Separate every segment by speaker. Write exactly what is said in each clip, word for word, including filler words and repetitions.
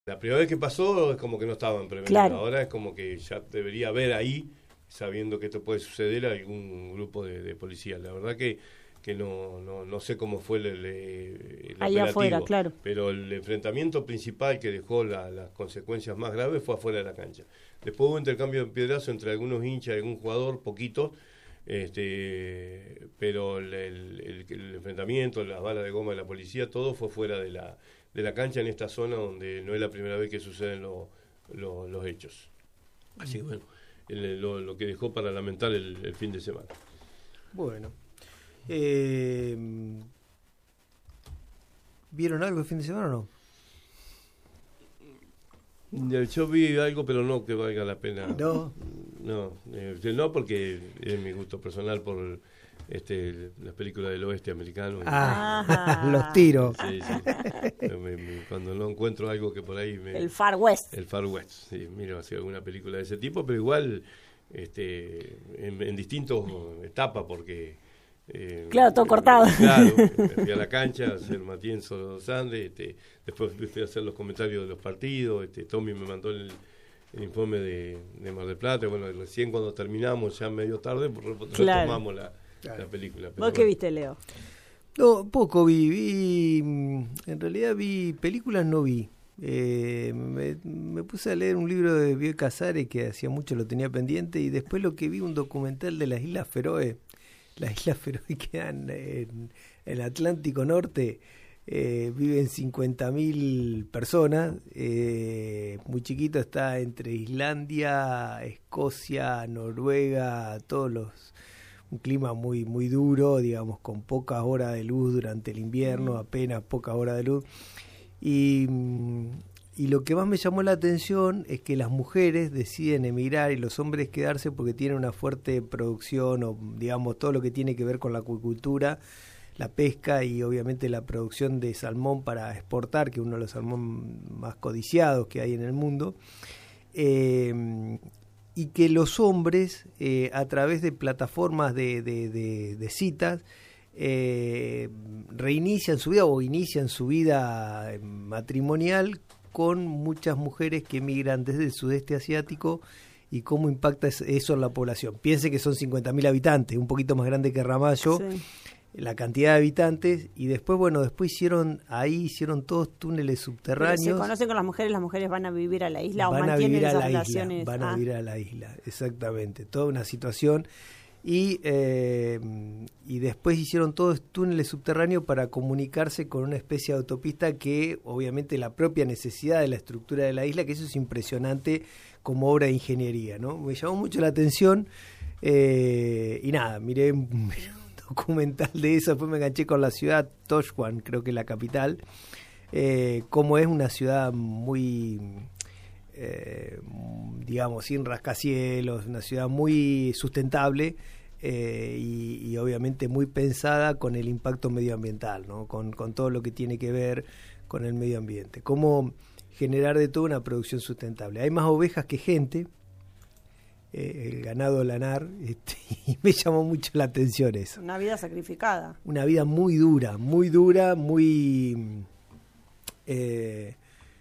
Speaker 1: La primera vez que pasó es como que no estaban prevenidos,
Speaker 2: Claro.
Speaker 1: ahora es como que ya debería haber ahí, sabiendo que esto puede suceder, algún grupo de, de policías. La verdad que, que no, no, no sé cómo fue el, el, el
Speaker 2: Ahí
Speaker 1: operativo,
Speaker 2: afuera, claro.
Speaker 1: pero el enfrentamiento principal que dejó la, las consecuencias más graves fue afuera de la cancha. Después hubo intercambio de piedrazo entre algunos hinchas y algún jugador, poquitos, este, pero el, el, el, el enfrentamiento, las balas de goma de la policía, todo fue fuera de la de la cancha en esta zona donde no es la primera vez que suceden lo, lo, los hechos. Así que bueno, el, lo, lo que dejó para lamentar el, el fin de semana.
Speaker 3: Bueno. Eh, ¿Vieron algo el fin de semana o no?
Speaker 1: Yo vi algo, pero no que valga la pena.
Speaker 3: No.
Speaker 1: No, eh, no porque es mi gusto personal por este las películas del oeste americano.
Speaker 3: Ah, los tiros.
Speaker 1: Sí, sí. Me, me, cuando no encuentro algo que por ahí me...
Speaker 2: El Far West.
Speaker 1: El Far West, sí. Miro hacia alguna película de ese tipo, pero igual este en, en distintas etapas porque... Eh,
Speaker 2: claro, todo cortado.
Speaker 1: Claro, fui a la cancha a hacer Matienzo Los Andes, este, después fui a hacer los comentarios de los partidos, este, Tommy me mandó el, el informe de, de Mar del Plata, bueno, recién cuando terminamos, ya medio tarde,
Speaker 2: claro.
Speaker 1: retomamos la, claro. la película.
Speaker 2: Pero ¿vos qué bueno. viste, Leo?
Speaker 3: No, poco vi, vi, en realidad vi, películas no vi. Eh, me, me puse a leer un libro de Bioy Casares que hacía mucho lo tenía pendiente y después lo que vi un documental de las Islas Feroe. Las Islas Feroe quedan en el Atlántico Norte, eh, viven cincuenta mil personas, eh, muy chiquito, está entre Islandia, Escocia, Noruega, todos los, un clima muy muy duro, digamos, con pocas horas de luz durante el invierno, apenas pocas horas de luz, y... Y lo que más me llamó la atención es que las mujeres deciden emigrar y los hombres quedarse porque tienen una fuerte producción o, digamos, todo lo que tiene que ver con la acuicultura, la pesca y obviamente la producción de salmón para exportar, que es uno de los salmón más codiciados que hay en el mundo. Eh, y que los hombres, eh, a través de plataformas de, de, de, de citas, eh, reinician su vida o inician su vida matrimonial con muchas mujeres que emigran desde el sudeste asiático y cómo impacta eso en la población. Piense que son cincuenta mil habitantes, un poquito más grande que Ramallo, sí. La cantidad de habitantes, y después, bueno, después hicieron, ahí hicieron todos túneles subterráneos.
Speaker 2: Pero se conocen con las mujeres, las mujeres van a vivir a la isla
Speaker 3: van
Speaker 2: o mantienen esas
Speaker 3: a
Speaker 2: relaciones.
Speaker 3: Isla, van
Speaker 2: ah.
Speaker 3: a vivir a la isla, exactamente, toda una situación. Y, eh, y después hicieron todos túneles subterráneos para comunicarse con una especie de autopista que obviamente la propia necesidad de la estructura de la isla, que eso es impresionante como obra de ingeniería, ¿no? Me llamó mucho la atención eh, y nada, miré un, miré un documental de eso, después me enganché con la ciudad Toshwan, creo que es la capital, eh, como es una ciudad muy... Eh, digamos, sin rascacielos, una ciudad muy sustentable eh, y, y obviamente muy pensada con el impacto medioambiental, ¿no? Con, con todo lo que tiene que ver con el medio ambiente. Cómo generar de todo una producción sustentable. Hay más ovejas que gente, eh, el ganado lanar, este, y me llamó mucho la atención eso.
Speaker 2: Una vida sacrificada.
Speaker 3: Una vida muy dura, muy dura, muy... Eh,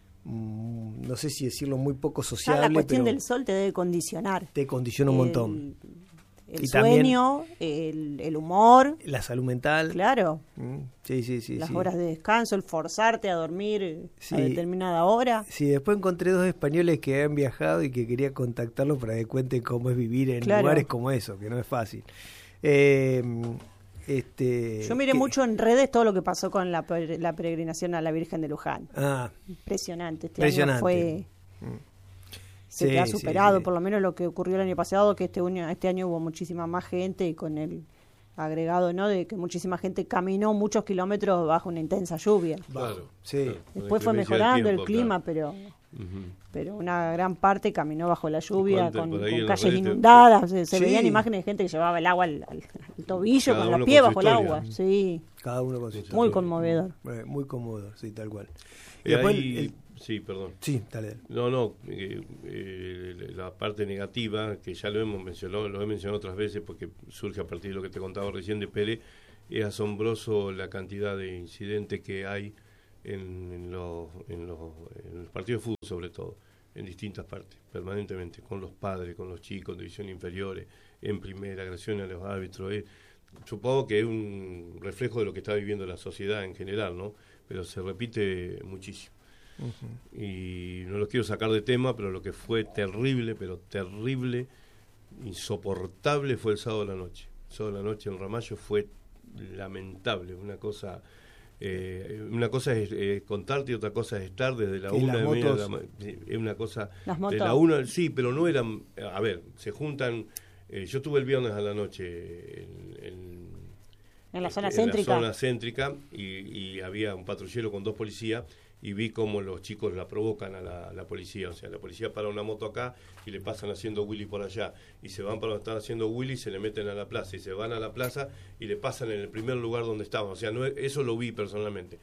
Speaker 3: no sé si decirlo, muy poco sociable.
Speaker 2: Ah, la cuestión
Speaker 3: pero
Speaker 2: del sol te debe condicionar.
Speaker 3: Te condiciona un
Speaker 2: el,
Speaker 3: montón.
Speaker 2: El
Speaker 3: y
Speaker 2: sueño, el, el humor.
Speaker 3: La salud mental.
Speaker 2: Claro.
Speaker 3: Mm, sí, sí, sí.
Speaker 2: Las
Speaker 3: sí.
Speaker 2: horas de descanso, el forzarte a dormir
Speaker 3: sí.
Speaker 2: a determinada hora.
Speaker 3: Sí, después encontré dos españoles que han viajado y que quería contactarlos para que cuenten cómo es vivir en
Speaker 2: claro.
Speaker 3: lugares como eso, que no es fácil. Eh... Este,
Speaker 2: Yo miré
Speaker 3: que,
Speaker 2: mucho en redes todo lo que pasó con la, la peregrinación a la Virgen de Luján.
Speaker 3: Ah,
Speaker 2: impresionante. Este
Speaker 3: impresionante.
Speaker 2: año fue
Speaker 3: mm.
Speaker 2: se
Speaker 3: sí,
Speaker 2: ha superado,
Speaker 3: sí, sí.
Speaker 2: por lo menos lo que ocurrió el año pasado, que este año, este año hubo muchísima más gente y con el agregado, ¿no? De que muchísima gente caminó muchos kilómetros bajo una intensa lluvia.
Speaker 1: Claro,
Speaker 3: sí.
Speaker 1: Claro,
Speaker 2: después fue mejorando
Speaker 1: tiempo,
Speaker 2: el clima,
Speaker 1: claro.
Speaker 2: pero
Speaker 1: uh-huh.
Speaker 2: pero una gran parte caminó bajo la lluvia, con, con calles
Speaker 1: te...
Speaker 2: inundadas, se, se
Speaker 3: sí.
Speaker 2: veían imágenes de gente que llevaba el agua al, al, al tobillo,
Speaker 1: Cada
Speaker 2: con los
Speaker 1: uno
Speaker 2: pies
Speaker 1: con
Speaker 2: bajo
Speaker 1: su
Speaker 2: el
Speaker 1: historia.
Speaker 2: agua. Sí.
Speaker 3: Cada uno con su
Speaker 2: Muy
Speaker 3: historia.
Speaker 2: conmovedor.
Speaker 3: Eh, muy conmovedor, sí, tal cual.
Speaker 1: Y
Speaker 3: después
Speaker 1: ahí,
Speaker 3: el...
Speaker 1: Sí, perdón.
Speaker 3: Sí, dale.
Speaker 1: No, no, eh, eh, la parte negativa, que ya lo hemos mencionado, lo he mencionado otras veces porque surge a partir de lo que te contaba recién de Pérez, es asombroso la cantidad de incidentes que hay en, en, los, en, los, en los partidos de fútbol sobre todo, en distintas partes, permanentemente, con los padres, con los chicos, en división inferiores, en primera, agresiones a los árbitros. Es, supongo que es un reflejo de lo que está viviendo la sociedad en general, ¿no? Pero se repite muchísimo. Uh-huh. Y no lo quiero sacar de tema, pero lo que fue terrible, pero terrible, insoportable, fue el sábado de la noche. El sábado de la noche en Ramallo fue lamentable, una cosa... Eh, una cosa es eh, contarte y otra cosa es estar desde la una de media de la es una cosa de la una, sí, pero no eran, a ver, se juntan, eh, yo estuve el viernes a la noche en, en,
Speaker 2: en la zona
Speaker 1: en
Speaker 2: céntrica,
Speaker 1: la zona céntrica y, y había un patrullero con dos policías y vi cómo los chicos la provocan a la, a la policía, o sea, la policía para una moto acá y le pasan haciendo Willy por allá, y se van para donde están haciendo Willy, se le meten a la plaza, y se van a la plaza y le pasan en el primer lugar donde estaban, o sea, no, eso lo vi personalmente.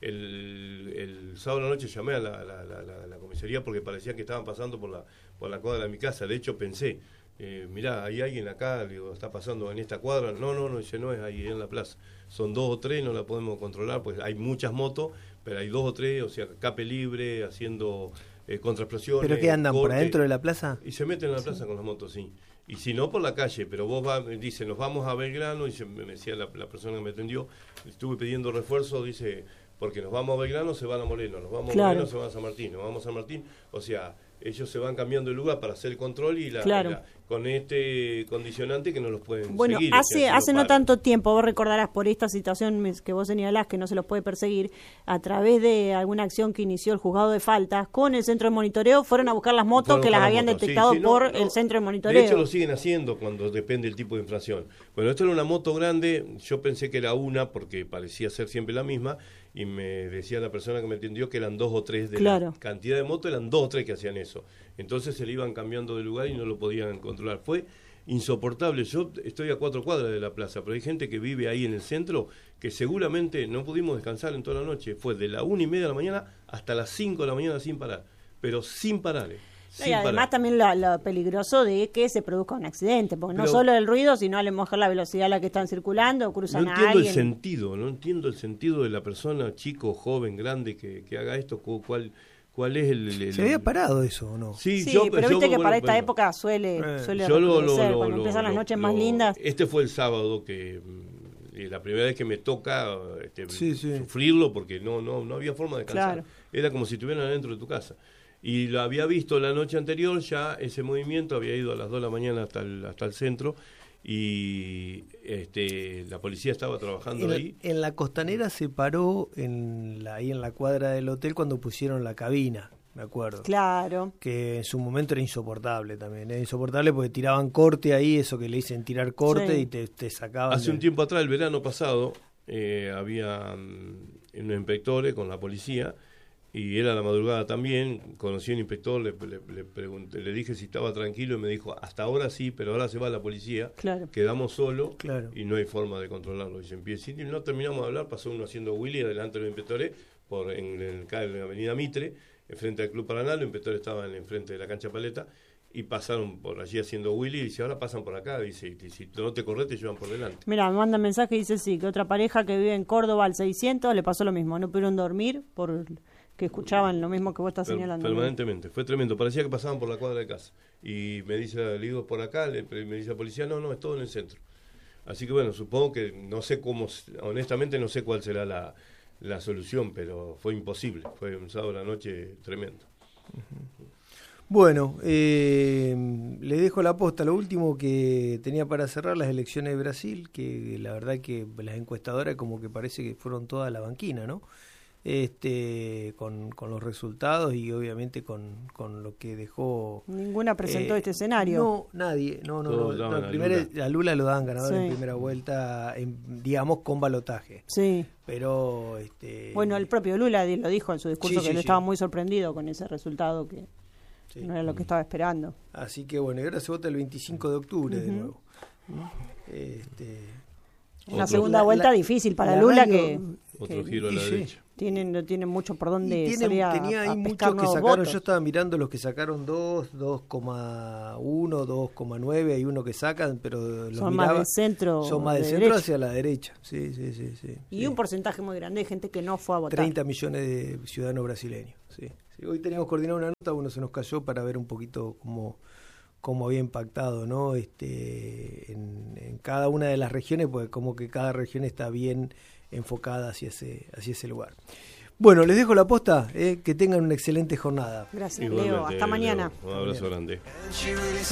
Speaker 1: El, el sábado de la noche llamé a la, la, la, la, la comisaría porque parecía que estaban pasando por la, por la cuadra de mi casa, de hecho pensé, eh, mirá, hay alguien acá, digo, está pasando en esta cuadra, no, no, no, dice, no es ahí, es en la plaza, son dos o tres, no la podemos controlar, pues hay muchas motos, pero hay dos o tres, o sea, escape libre, haciendo eh, contraexplosiones.
Speaker 3: ¿Pero qué andan
Speaker 1: corte,
Speaker 3: por adentro de la plaza?
Speaker 1: Y se meten en la plaza sí. con las motos, sí. Y si no, por la calle, pero vos va, dice, nos vamos a Belgrano, y se, me decía la, la persona que me atendió, estuve pidiendo refuerzo, dice, porque nos vamos a Belgrano, se van a Moreno, nos vamos claro. a Moreno, se van a San Martín, nos vamos a San Martín, o sea, ellos se van cambiando de lugar para hacer el control y la,
Speaker 2: claro.
Speaker 1: la con este condicionante que no los pueden
Speaker 2: bueno,
Speaker 1: seguir.
Speaker 2: Bueno, hace, hace no tanto tiempo, vos recordarás por esta situación que vos señalás que no se los puede perseguir, a través de alguna acción que inició el juzgado de faltas, con el centro de monitoreo, fueron a buscar las motos fueron que las habían motos. detectado sí, sí, no, por no, el centro de monitoreo.
Speaker 1: De hecho lo siguen haciendo cuando depende del tipo de infracción. Bueno, esto era una moto grande, yo pensé que era una porque parecía ser siempre la misma, y me decía la persona que me atendió que eran dos o tres de claro. la cantidad de motos, eran dos o tres que hacían eso. Entonces se le iban cambiando de lugar y no lo podían controlar. Fue insoportable. Yo estoy a cuatro cuadras de la plaza, pero hay gente que vive ahí en el centro que seguramente no pudimos descansar en toda la noche. Fue de la una y media de la mañana hasta las cinco de la mañana sin parar, pero sin parar. Eh.
Speaker 2: Y además también lo, lo peligroso de que se produzca un accidente, porque pero, no solo el ruido, sino a lo mejor la velocidad a la que están circulando, cruzan
Speaker 1: no
Speaker 2: a
Speaker 1: entiendo
Speaker 2: alguien.
Speaker 1: el sentido, no entiendo el sentido de la persona, chico, joven, grande, que, que haga esto, cuál cuál es el, el...
Speaker 3: ¿Se había parado eso o no?
Speaker 2: Sí, sí yo, pero yo, viste que bueno, para esta bueno, época suele, eh, suele
Speaker 1: yo lo, lo,
Speaker 2: ser,
Speaker 1: lo,
Speaker 2: cuando
Speaker 1: lo,
Speaker 2: empiezan
Speaker 1: lo,
Speaker 2: las noches
Speaker 1: lo,
Speaker 2: más lindas.
Speaker 1: Este fue el sábado que... Y la primera vez que me toca este,
Speaker 3: sí, sí.
Speaker 1: sufrirlo porque no no no había forma de descansar. Claro. Era como si estuvieran adentro de tu casa. Y lo había visto la noche anterior, ya ese movimiento, había ido a las dos de la mañana hasta el, hasta el centro y este la policía estaba trabajando
Speaker 3: en,
Speaker 1: ahí.
Speaker 3: En la Costanera se paró en la, ahí en la cuadra del hotel cuando pusieron la cabina, me acuerdo.
Speaker 2: Claro.
Speaker 3: Que en su momento era insoportable también. Era insoportable porque tiraban corte ahí, eso que le dicen tirar corte sí. y te, te sacaban.
Speaker 1: Hace
Speaker 3: de...
Speaker 1: un tiempo atrás, el verano pasado, eh, había um, unos inspectores con la policía. Y era la madrugada también, conocí a un inspector, le, le, le pregunté, le dije si estaba tranquilo y me dijo, hasta ahora sí, pero ahora se va la policía,
Speaker 2: claro.
Speaker 1: quedamos solos
Speaker 3: claro.
Speaker 1: y no hay forma de controlarlo. Y se empieza, y no terminamos de hablar, pasó uno haciendo Willy adelante de los inspectores, por, en, en, en la avenida Mitre, enfrente del Club Paraná, los inspectores estaban enfrente de la cancha Paleta, y pasaron por allí haciendo Willy, y dice, ahora pasan por acá, dice, y si no te corres te llevan por delante.
Speaker 2: Mira, me manda mensaje y dice, sí, que otra pareja que vive en Córdoba al seiscientos le pasó lo mismo, no pudieron dormir por... que escuchaban lo mismo que vos estás señalando.
Speaker 1: Permanentemente, fue tremendo, parecía que pasaban por la cuadra de casa. Y me dice, le digo, por acá, le, me dice la policía, no, no, es todo en el centro. Así que bueno, supongo que, no sé cómo, honestamente no sé cuál será la, la solución, pero fue imposible, fue un sábado a la noche tremendo.
Speaker 3: Uh-huh. Bueno, eh, le dejo la posta, lo último que tenía para cerrar, las elecciones de Brasil, que la verdad que las encuestadoras como que parece que fueron toda la banquina, ¿no? este con, con los resultados y obviamente con, con lo que dejó.
Speaker 2: Ninguna presentó eh, este escenario.
Speaker 3: No, nadie. No, no, no, no, no, primero, a Lula lo dan ganador sí. en primera vuelta, en, digamos, con balotaje.
Speaker 2: Sí.
Speaker 3: Pero, este.
Speaker 2: Bueno, el propio Lula lo dijo en su discurso
Speaker 3: sí,
Speaker 2: que
Speaker 3: sí,
Speaker 2: él
Speaker 3: sí.
Speaker 2: estaba muy sorprendido con ese resultado que sí. no era lo que estaba esperando.
Speaker 3: Así que bueno, y ahora se vota el veinticinco de octubre uh-huh. de nuevo. Este.
Speaker 2: Una segunda la, vuelta la, difícil para
Speaker 3: la
Speaker 2: Lula
Speaker 3: radio,
Speaker 2: que...
Speaker 1: Otro
Speaker 2: que,
Speaker 1: giro a la
Speaker 3: sí.
Speaker 1: derecha.
Speaker 2: Tienen, tienen mucho por donde
Speaker 3: tiene,
Speaker 2: salir a,
Speaker 3: tenía
Speaker 2: a
Speaker 3: hay
Speaker 2: pescar
Speaker 3: muchos que sacaron,
Speaker 2: votos.
Speaker 3: yo estaba mirando los que sacaron dos, dos coma uno, dos coma nueve, hay uno que sacan, pero los
Speaker 2: son
Speaker 3: miraba,
Speaker 2: más de centro.
Speaker 3: Son más de, de centro derecha. Hacia la derecha, sí, sí, sí. sí
Speaker 2: y
Speaker 3: sí.
Speaker 2: un porcentaje muy grande de gente que no fue a votar.
Speaker 3: treinta millones de ciudadanos brasileños, sí. sí. Hoy teníamos coordinado una nota, bueno, se nos cayó para ver un poquito cómo, cómo había impactado, ¿no? Este, en, en cada una de las regiones, pues como que cada región está bien enfocada hacia ese, hacia ese lugar. Bueno, les dejo la posta, eh, que tengan una excelente jornada.
Speaker 2: Gracias, Leo. Hasta mañana.
Speaker 1: Leo, un abrazo grande.